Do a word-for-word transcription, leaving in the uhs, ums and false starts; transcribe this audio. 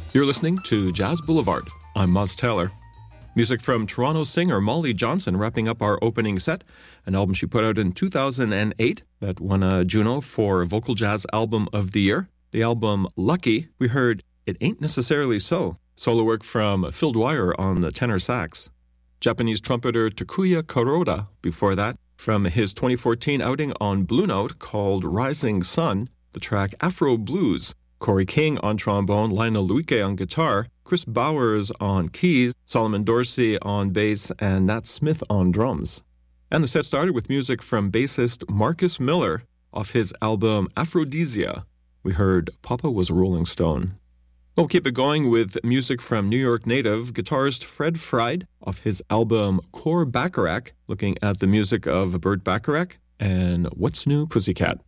You're listening to Jazz Boulevard. I'm Muzz Taylor. Music from Toronto singer Molly Johnson wrapping up our opening set, an album she put out in two thousand eight that won a Juno for Vocal Jazz Album of the Year. The album Lucky, we heard It Ain't Necessarily So, solo work from Phil Dwyer on the tenor sax. Japanese trumpeter Takuya Kuroda before that, from his twenty fourteen outing on Blue Note called Rising Sun, the track Afro Blues. Corey King on trombone, Lionel Luike on guitar, Chris Bowers on keys, Solomon Dorsey on bass, and Nat Smith on drums. And the set started with music from bassist Marcus Miller off his album Aphrodisia. We heard Papa Was a Rolling Stone. We'll keep it going with music from New York native guitarist Fred Fried off his album Core Bacharach, looking at the music of Burt Bacharach and What's New Pussycat.